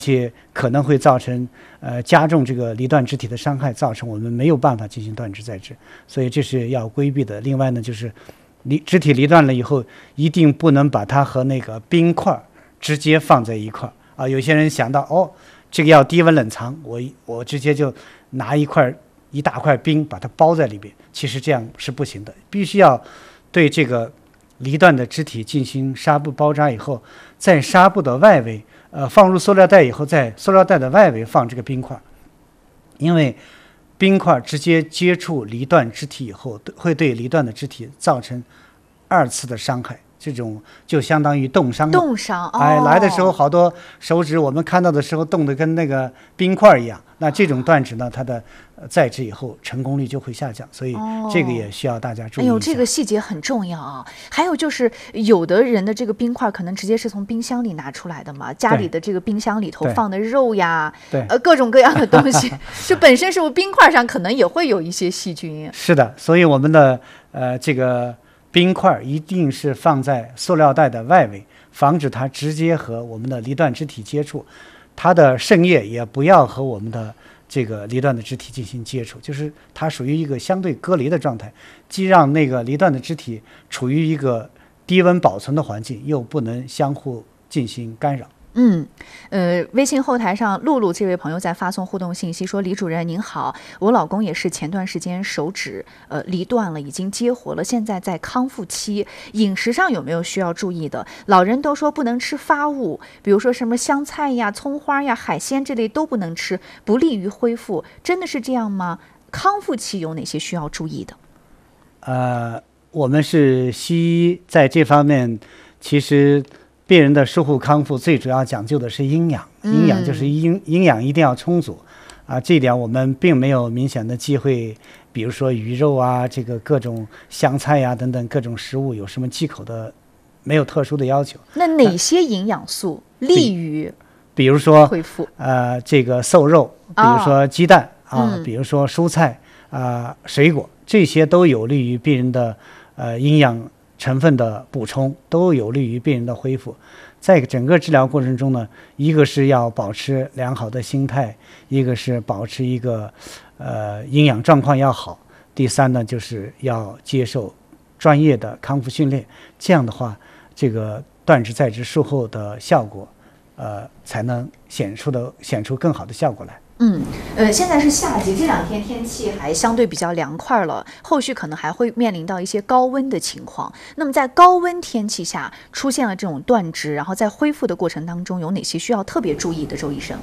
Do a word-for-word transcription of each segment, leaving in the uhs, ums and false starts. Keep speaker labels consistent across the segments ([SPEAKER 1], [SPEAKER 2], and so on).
[SPEAKER 1] 且可能会造成呃加重这个离断肢体的伤害，造成我们没有办法进行断肢再植，所以这是要规避的。另外呢，就是离肢体离断了以后，一定不能把它和那个冰块直接放在一块啊。有些人想到哦，这个要低温冷藏，我我直接就拿一块一大块冰把它包在里边，其实这样是不行的，必须要对这个离断的肢体进行纱布包扎以后，在纱布的外围。呃，放入塑料袋以后，在塑料袋的外围放这个冰块，因为冰块直接接触离断肢体以后，会对离断的肢体造成二次的伤害，这种就相当于冻伤了。
[SPEAKER 2] 冻伤，哦、
[SPEAKER 1] 哎，来的时候好多手指我们看到的时候冻得跟那个冰块一样，那这种断指呢，它的再制以后成功率就会下降，所以这个也需要大家注意一下。
[SPEAKER 2] 哎呦，这个细节很重要啊！还有就是有的人的这个冰块可能直接是从冰箱里拿出来的嘛，家里的这个冰箱里头放的肉呀，
[SPEAKER 1] 对，
[SPEAKER 2] 呃，各种各样的东西，就本身是不是冰块上可能也会有一些细菌？
[SPEAKER 1] 是的，所以我们的呃这个冰块一定是放在塑料袋的外围，防止它直接和我们的离断肢体接触，它的渗液也不要和我们的这个离断的肢体进行接触，就是它属于一个相对隔离的状态，既让那个离断的肢体处于一个低温保存的环境，又不能相互进行干扰。
[SPEAKER 2] 嗯，呃，微信后台上露露这位朋友在发送互动信息说：“李主任您好，我老公也是前段时间手指呃离断了，已经接活了，现在在康复期，饮食上有没有需要注意的？老人都说不能吃发物，比如说什么香菜呀、葱花呀、海鲜这类都不能吃，不利于恢复，真的是这样吗？康复期有哪些需要注意的？”
[SPEAKER 1] 呃，我们是西医，在这方面其实。病人的术后康复最主要讲究的是营养，营养就是营营养一定要充足，啊，这一点我们并没有明显的忌讳，比如说鱼肉啊，这个各种香菜呀、啊、等等各种食物有什么忌口的，没有特殊的要求。
[SPEAKER 2] 那哪些营养素利于
[SPEAKER 1] 比如说
[SPEAKER 2] 恢复？
[SPEAKER 1] 呃，这个瘦肉，比如说鸡蛋、哦、啊、
[SPEAKER 2] 嗯，
[SPEAKER 1] 比如说蔬菜啊、呃、水果，这些都有利于病人的呃营养成分的补充，都有利于病人的恢复。在整个治疗过程中呢，一个是要保持良好的心态，一个是保持一个呃营养状况要好，第三呢就是要接受专业的康复训练，这样的话这个断肢再植术后的效果呃才能显出的显出更好的效果来。
[SPEAKER 2] 嗯，呃，现在是夏季，这两天天气还相对比较凉快了，后续可能还会面临到一些高温的情况。那么在高温天气下出现了这种断肢，然后在恢复的过程当中有哪些需要特别注意的，周医生？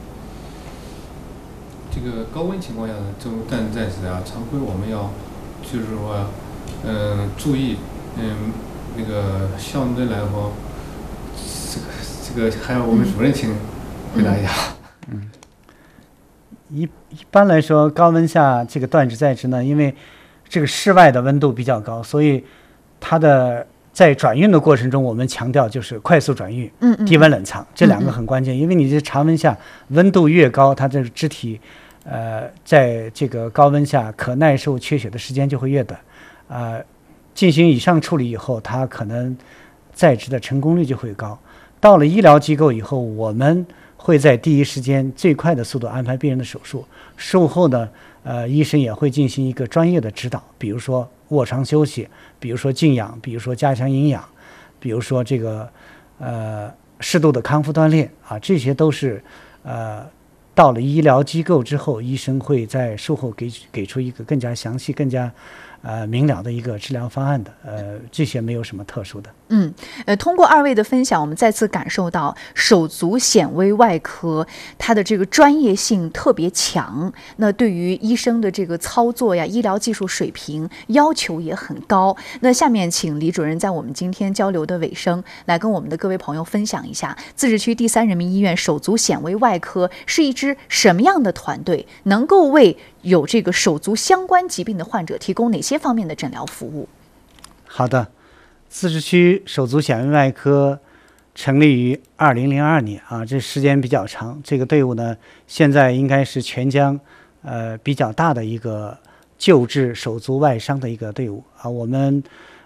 [SPEAKER 3] 这个高温情况下呢，这种断肢再植啊，常规我们要就是说，嗯、呃，注意，嗯，那个相对来说，这个这个还有我们主任请回答一下。
[SPEAKER 1] 嗯。嗯一一般来说，高温下这个断肢再植呢，因为这个室外的温度比较高，所以它的在转运的过程中，我们强调就是快速转运，
[SPEAKER 2] 嗯嗯，
[SPEAKER 1] 低温冷藏，这两个很关键。因为你这常温下温度越高，它这个肢体，呃，在这个高温下可耐受缺血的时间就会越短，呃，进行以上处理以后，它可能再植的成功率就会高。到了医疗机构以后，我们会在第一时间最快的速度安排病人的手术，术后呢，呃，医生也会进行一个专业的指导，比如说卧床休息，比如说静养，比如说加强营养，比如说这个呃适度的康复锻炼啊，这些都是呃到了医疗机构之后，医生会在术后给给出一个更加详细、更加呃明了的一个治疗方案的，呃，这些没有什么特殊的。
[SPEAKER 2] 嗯，呃，通过二位的分享，我们再次感受到手足显微外科它的这个专业性特别强，那对于医生的这个操作呀、医疗技术水平要求也很高。那下面请李主任在我们今天交流的尾声，来跟我们的各位朋友分享一下，自治区第三人民医院手足显微外科是一支什么样的团队，能够为有这个手足相关疾病的患者提供哪些方面的诊疗服务？
[SPEAKER 1] 好的。自治区手足显微外科成立于二零零二年啊，这时间比较长。这个队伍呢，现在应该是全疆呃比较大的一个救治手足外伤的一个队伍啊。我们